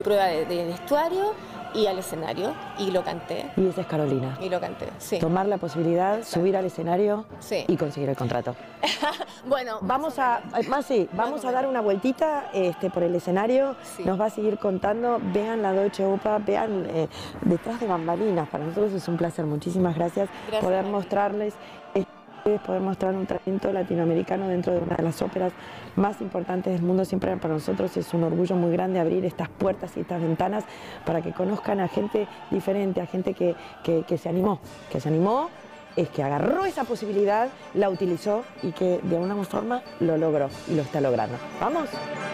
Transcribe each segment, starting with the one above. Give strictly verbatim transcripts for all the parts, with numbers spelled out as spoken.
Prueba de, de vestuario y al escenario, y lo canté. Y esa es Carolina. Y lo canté, sí. Tomar la posibilidad, Exacto. subir al escenario sí. y conseguir el contrato. Bueno, vamos a, más sí, vamos a dar una vueltita este, por el escenario, sí. nos va a seguir contando, vean la Deutsche Oper, vean eh, detrás de bambalinas, para nosotros es un placer, muchísimas gracias, gracias poder mostrarles, poder mostrar un talento latinoamericano dentro de una de las óperas más importantes del mundo. Siempre para nosotros es un orgullo muy grande abrir estas puertas y estas ventanas para que conozcan a gente diferente, a gente que, que, que se animó, que se animó, es que agarró esa posibilidad, la utilizó y que de alguna forma lo logró y lo está logrando. ¡Vamos!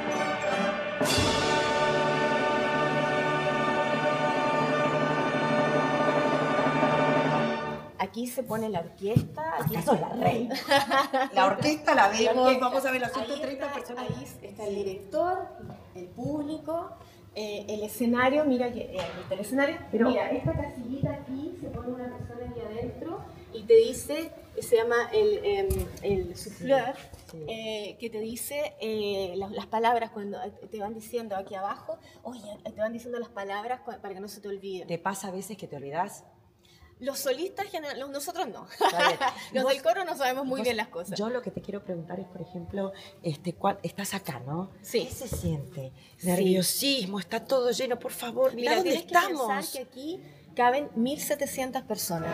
Aquí se pone la orquesta. Aquí ¿Acaso es la reina? La orquesta la vemos, la orquesta. Vamos a ver las ciento treinta personas. Ahí está el director, el público, eh, el escenario, mira que eh, el escenario, pero mira, esta casillita aquí se pone una persona aquí adentro y te dice, se llama el, eh, el souffleur, sí, sí. Eh, que te dice eh, las, las palabras cuando te van diciendo aquí abajo, oye, te van diciendo las palabras para que no se te olviden. ¿Te pasa a veces que te olvidas? Los solistas, nosotros no. Los ¿Vos, del coro no sabemos muy vos, bien las cosas. Yo lo que te quiero preguntar es, por ejemplo, este, ¿cuál, estás acá, ¿no? Sí. ¿Qué se siente? Nerviosismo, sí. Está todo lleno, por favor, mira, mira dónde tienes estamos. Que pensar que aquí caben mil setecientas personas.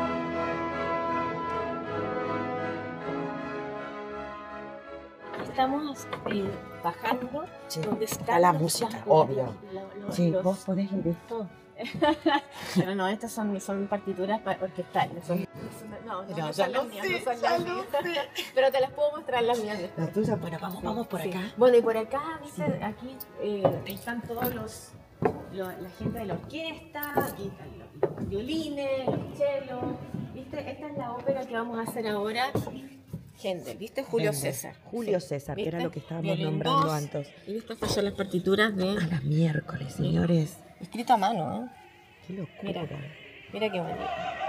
Estamos eh, bajando sí. donde está, está la música, los, obvio. Los, los, sí, los, vos podés ir esto. Pero no, estas son, son partituras orquestales. Son, no, no, no, no son las mías, no son las mías. Pero te las puedo mostrar las mías. Las tuyas, bueno, vamos, sí, vamos por sí. acá. Bueno, y por acá, viste, sí. aquí eh, están todos los, los, la gente de la orquesta, aquí están los, los violines, los chelos, viste, esta es la ópera que vamos a hacer ahora. Gente, ¿viste? Julio Gente. César. Julio sí. César, ¿viste? Que era lo que estábamos Violín nombrando dos, antes. Y viste, estas son las partituras de... A las miércoles, señores. Escrito a mano, ¿eh? Qué locura. Mira, mira qué bonito.